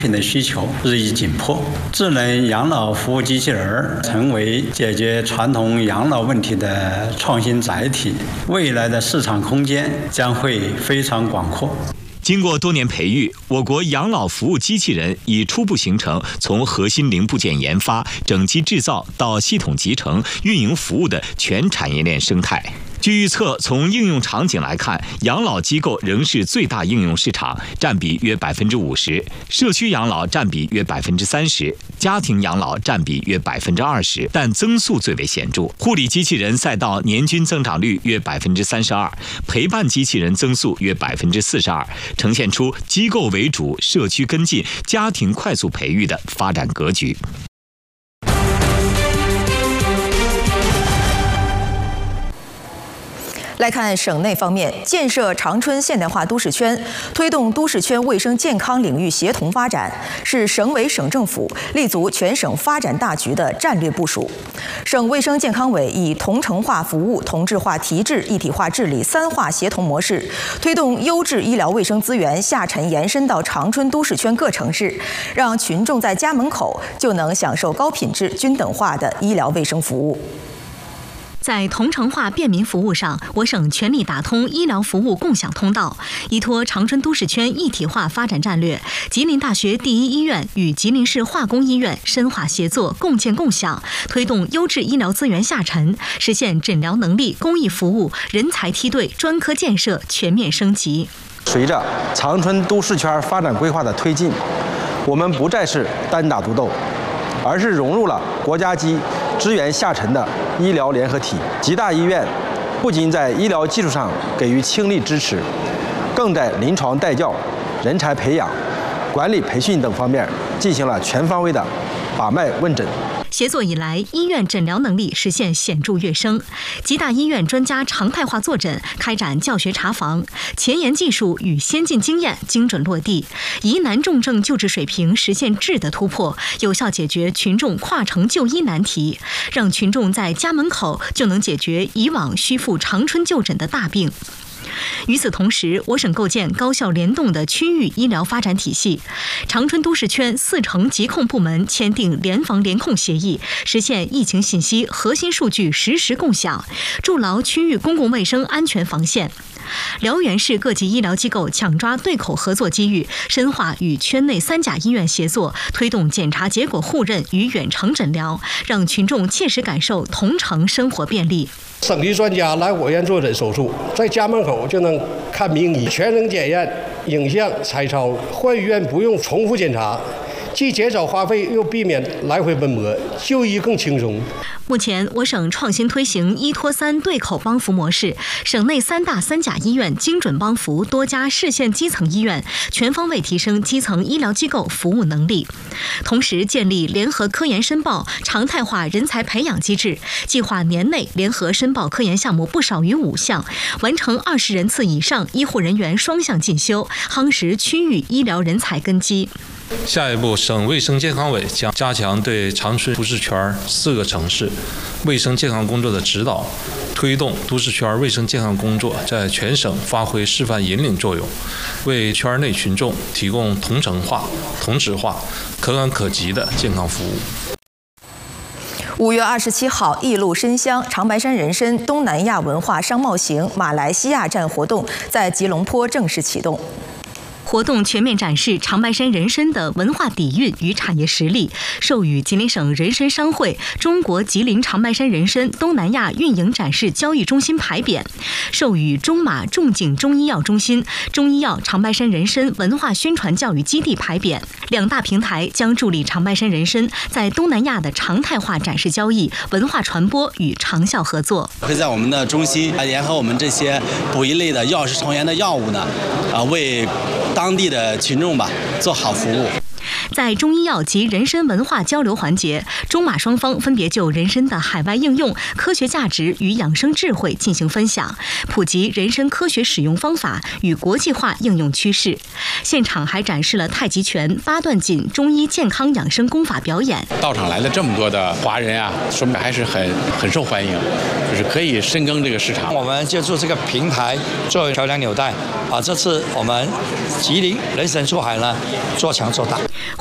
的需求日益紧迫，智能养老服务机器人成为解决传统养老问题的创新载体，未来的市场空间将会非常广阔。 经过多年培育，我国养老服务机器人已初步形成从核心零部件研发、整机制造到系统集成、运营服务的全产业链生态。据预测，从应用场景来看，养老机构仍是最大应用市场，占比约50%；社区养老占比约30%；家庭养老占比约20%，但增速最为显著。护理机器人赛道年均增长率约32%，陪伴机器人增速约42%，呈现出机构为主、社区跟进、家庭快速培育的发展格局。 来看省内方面，建设长春现代化都市圈，推动都市圈卫生健康领域协同发展，是省委省政府立足全省发展大局的战略部署。省卫生健康委以同城化服务、同质化提质、一体化治理3化协同模式，推动优质医疗卫生资源下沉延伸到长春都市圈各城市，让群众在家门口就能享受高品质、均等化的医疗卫生服务。 在同城化便民服务上，我省全力打通医疗服务共享通道，依托长春都市圈一体化发展战略，吉林大学第一医院与吉林市化工医院深化协作，共建共享，推动优质医疗资源下沉，实现诊疗能力、公益服务、人才梯队、专科建设全面升级。 随着长春都市圈发展规划的推进，我们不再是单打独斗，而是融入了国家级支援下沉的医疗联合体。吉大医院不仅在医疗技术上给予倾力支持，更在临床带教、人才培养、管理培训等方面进行了全方位的把脉问诊。 协作以来，医院诊疗能力实现显著跃升。吉大医院专家常态化坐诊，开展教学查房，前沿技术与先进经验精准落地，疑难重症救治水平实现质的突破，有效解决群众跨城就医难题，让群众在家门口就能解决以往需赴长春就诊的大病。与此同时，我省构建高效联动的区域医疗发展体系，长春都市圈4城疾控部门签订联防联控协议，实现疫情信息核心数据实时共享，筑牢区域公共卫生安全防线。辽源市各级医疗机构抢抓对口合作机遇，深化与圈内3甲医院协作，推动检查结果互认与远程诊疗，让群众切实感受同城生活便利。 省级专家来我院坐诊手术，在家门口就能看名医，全程检验、影像、彩超，换医院不用重复检查，既减少花费，又避免来回奔波，就医更轻松。 目前，我省创新推行1托3对口帮扶模式，省内3大3甲医院精准帮扶多家市县基层医院，全方位提升基层医疗机构服务能力。同时，建立联合科研申报、常态化人才培养机制，计划年内联合申报科研项目不少于5项，完成20人次以上医护人员双向进修，夯实区域医疗人才根基。 下一步，省卫生健康委将加强对长春都市圈4个城市卫生健康工作的指导，推动都市圈卫生健康工作在全省发挥示范引领作用，为圈内群众提供同城化、同质化、可感可及的健康服务。 5月27号，艺路深乡长白山人参东南亚文化商贸行马来西亚站活动在吉隆坡正式启动。 活动全面展示长白山人参的文化底蕴与产业实力，授予吉林省人参商会中国吉林长白山人参东南亚运营展示交易中心牌匾，授予中马仲景中医药中心中医药长白山人参文化宣传教育基地牌匾。2大平台将助力长白山人参在东南亚的常态化展示交易、文化传播与长效合作。 会在我们的中心联合我们这些补益类的药师成员的药物呢，为当地的群众吧做好服务。 在中医药及人参文化交流环节，中马双方分别就人参的海外应用、科学价值与养生智慧进行分享，普及人参科学使用方法与国际化应用趋势。现场还展示了太极拳、八段锦、中医健康养生功法表演。 到场来了这么多的华人啊，说明还是很受欢迎，就是可以深耕这个市场。 我们借助这个平台作为桥梁纽带啊，这次我们吉林人参出海呢，做强做大。